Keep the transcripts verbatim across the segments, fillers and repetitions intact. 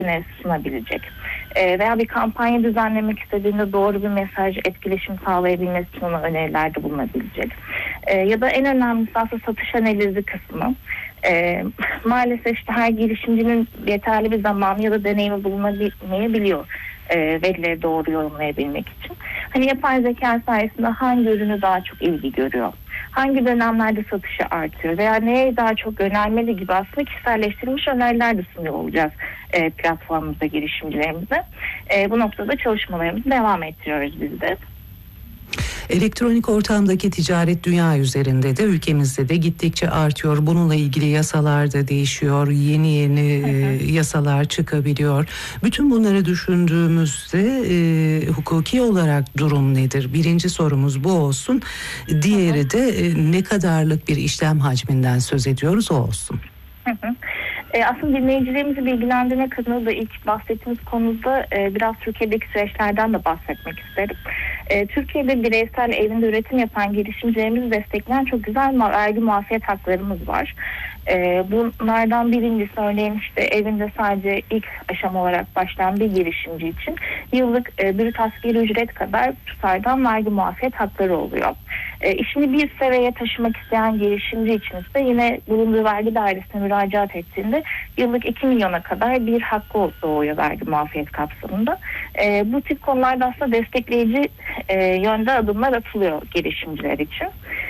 sunabilecek. E, veya bir kampanya düzenlemek istediğinde doğru bir mesaj, etkileşim sağlayabilmesi için ona önerilerde bulunabilecek. E, ya da en önemlisi aslında satış analizi kısmı. E, maalesef işte her girişimcinin yeterli bir zamanı ya da deneyimi bulunamayabiliyor e, verileri doğru yorumlayabilmek için. Hani yapay zeka sayesinde hangi ürünü daha çok ilgi görüyor, hangi dönemlerde satışı artıyor veya neye daha çok yönelmeli gibi aslında kişiselleştirilmiş öneriler de sunuyor olacağız e, platformumuzda girişimcilerimize. E, bu noktada çalışmalarımızı devam ettiriyoruz biz de. Elektronik ortamdaki ticaret dünya üzerinde de ülkemizde de gittikçe artıyor. Bununla ilgili yasalar da değişiyor. Yeni yeni hı hı. E, yasalar çıkabiliyor. Bütün bunları düşündüğümüzde e, hukuki olarak durum nedir? Birinci sorumuz bu olsun. Diğeri hı hı. de e, ne kadarlık bir işlem hacminden söz ediyoruz o olsun. Hı hı. E, aslında dinleyicilerimizi bilgilendirmek adına da ilk bahsettiğimiz konuda e, biraz Türkiye'deki süreçlerden de bahsetmek isterim. E, Türkiye'de bireysel evinde üretim yapan girişimcilerimizi destekleyen çok güzel vergi muafiyet haklarımız var. E, bunlardan birincisi örneğin işte evinde sadece ilk aşama olarak başlayan bir girişimci için yıllık e, brüt asgari ücret kadar tutardan vergi muafiyet hakları oluyor. E, işini bir seviyeye taşımak isteyen girişimci için ise yine bulunduğu vergi dairesine müracaat ettiğinde yıllık iki milyona kadar bir hakkı doğuyor vergi muafiyet kapsamında. E, bu tip konularda aslında destekleyici e, yönde adımlar atılıyor girişimciler için.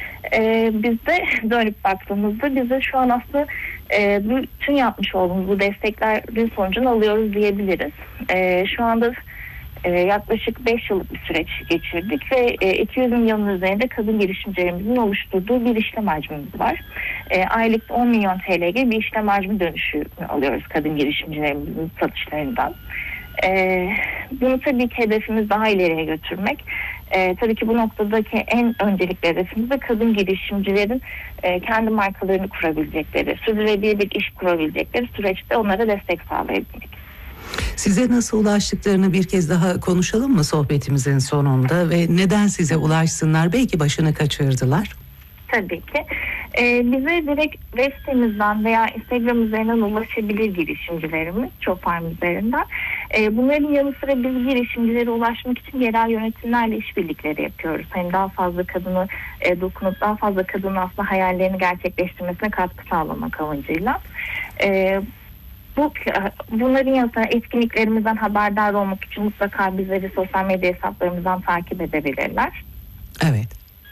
E, biz de dönüp baktığımızda biz de şu an aslında e, bütün yapmış olduğumuz bu desteklerin sonucunu alıyoruz diyebiliriz. E, şu anda e, yaklaşık beş yıllık bir süreç geçirdik ve e, iki yüz milyonun üzerinde kadın girişimcilerimizin oluşturduğu bir işlem hacmimiz var. E, aylık on milyon T L gibi bir işlem hacmi dönüşü alıyoruz kadın girişimcilerimizin satışlarından. E, bunu tabii ki hedefimiz daha ileriye götürmek. E, tabii ki bu noktadaki en öncelikli hedefimiz de kadın girişimcilerin e, kendi markalarını kurabilecekleri, sürdürülebilir bir iş kurabilecekleri süreçte onlara destek sağlayabilmek. Size nasıl ulaştıklarını bir kez daha konuşalım mı sohbetimizin sonunda ve neden size ulaşsınlar? Belki başını kaçırdılar. Tabii ki. Ee, bize direkt web sitemizden veya Instagram üzerinden ulaşabilir girişimcilerimiz, Çoparm üzerinden. Ee, bunların yanı sıra biz girişimcilere ulaşmak için yerel yönetimlerle işbirlikleri yapıyoruz. Hani daha fazla kadını e, dokunup daha fazla kadının aslında hayallerini gerçekleştirmesine katkı sağlamak amacıyla. Ee, Bu, bunların yanı sıra etkinliklerimizden haberdar olmak için mutlaka bizleri sosyal medya hesaplarımızdan takip edebilirler. Evet.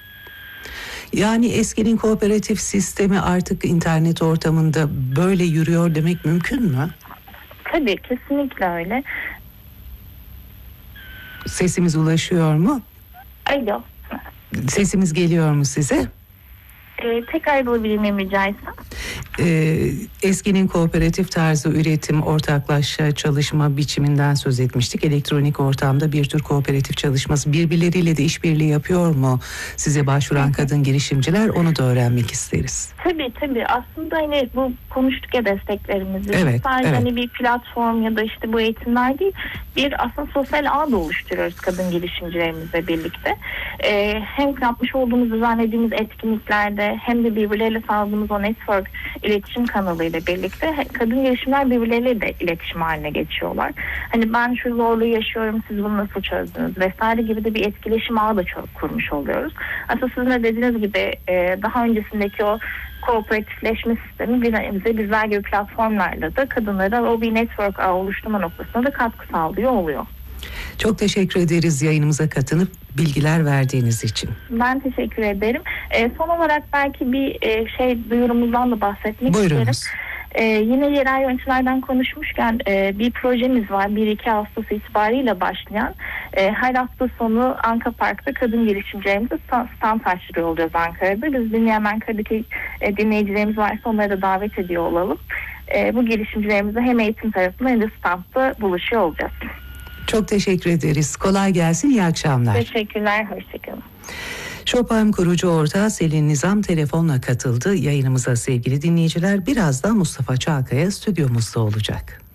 Yani Eskin'in kooperatif sistemi artık internet ortamında böyle yürüyor demek mümkün mü? Tabii, kesinlikle öyle. Sesimiz ulaşıyor mu? Alo. Sesimiz geliyor mu size? Ee, tekrar alabilir miyim rica etsem? Ee, Eskin'in kooperatif tarzı üretim, ortaklaşa çalışma biçiminden söz etmiştik. Elektronik ortamda bir tür kooperatif çalışması birbirleriyle de işbirliği yapıyor mu? Size başvuran kadın girişimciler, onu da öğrenmek isteriz. Tabii tabii. Aslında hani bu konuştuk ya desteklerimizi. Evet, Sadece evet. hani bir platform ya da işte bu eğitimler değil, bir aslında sosyal ağ da oluşturuyoruz kadın girişimcilerimizle birlikte. Ee, hem yapmış olduğumuz, düzenlediğimiz etkinliklerde hem de birbirleriyle sağladığımız o network iletişim kanalıyla birlikte kadın girişimler birbirleriyle de iletişim haline geçiyorlar. Hani ben şu zorluğu yaşıyorum, siz bunu nasıl çözdünüz vesaire gibi de bir etkileşim ağı da çok kurmuş oluyoruz. Aslında sizin de dediğiniz gibi daha öncesindeki o kooperatifleşme sistemi bize bizler gibi platformlarla da kadınlara o bir network ağı oluşturma noktasında da katkı sağlıyor oluyor. Çok teşekkür ederiz yayınımıza katılıp bilgiler verdiğiniz için. Ben teşekkür ederim. E, son olarak belki bir e, şey duyurumuzdan da bahsetmek Buyurunuz. isterim. Ee, yine yerel yöneticilerden konuşmuşken e, bir projemiz var. bir iki Ağustos itibariyle başlayan. E, her hafta sonu Anka Park'ta kadın girişimcilerimize stand açtırıyor olacağız Ankara'da. Biz dinleyen Ankara'daki e, dinleyicilerimiz varsa onları da davet ediyor olalım. E, bu girişimcilerimize hem eğitim tarafında hem de standta buluşuyor olacağız. Çok teşekkür ederiz. Kolay gelsin, iyi akşamlar. Teşekkürler, hoşçakalın. Çoparm kurucu ortağı Selin Nizam telefonla katıldı yayınımıza sevgili dinleyiciler. Birazdan Mustafa Çağkaya stüdyomuzda olacak.